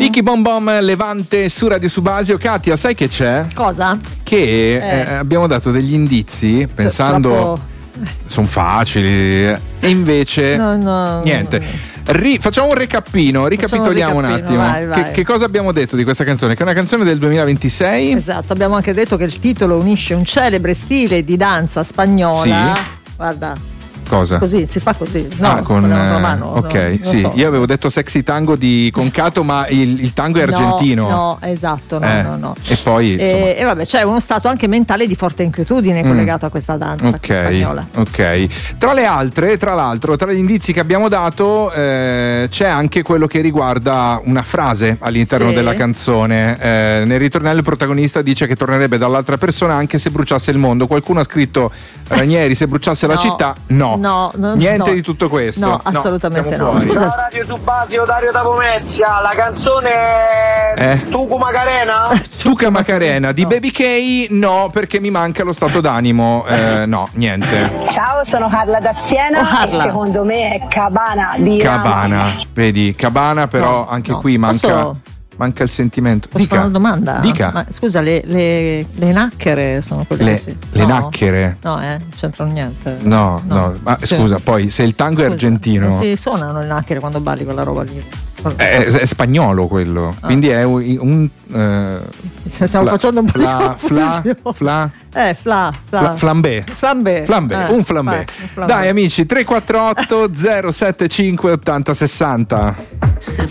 Vicky Bom Bom, Levante su Radio Subasio. Katia, sai che c'è? Cosa? Che abbiamo dato degli indizi pensando sono facili e invece niente. Facciamo un ricapitoliamo un attimo. Vai. Che cosa abbiamo detto di questa canzone? Che è una canzone del 2026. Esatto, abbiamo anche detto che il titolo unisce un celebre stile di danza spagnola. Sì. Guarda. Cosa? Così, si fa così. No, con una mano. Ok, no, sì. so. Io avevo detto Sexy Tango di Concato, ma il tango è argentino. No, esatto, no. E poi e vabbè, c'è uno stato anche mentale di forte inquietudine collegato a questa danza spagnola. Ok. Tra l'altro, tra gli indizi che abbiamo dato c'è anche quello che riguarda una frase all'interno della canzone. Nel ritornello il protagonista dice che tornerebbe dall'altra persona anche se bruciasse il mondo. Qualcuno ha scritto Ranieri, se bruciasse la città. No, niente di tutto questo. No, assolutamente no. Scusa, Radio Subasio, Dario da Pomezia, la canzone è Tucu Macarena? Tuca Macarena di Baby K, no, perché mi manca lo stato d'animo. No, niente. Ciao, sono Carla da Siena e secondo me è Cabana di Cabana, vedi, Cabana però anche qui manca il sentimento. Posso fare una domanda? Dica. Ma scusa, le nacchere sono quelle le nacchere? No, non c'entrano niente. No. Ma scusa, poi se il tango è argentino. Si suonano le nacchere quando balli quella roba lì. È spagnolo quello, quindi è un stiamo facendo un po' flambé. Un flambé. Dai amici, 348 075 80 60.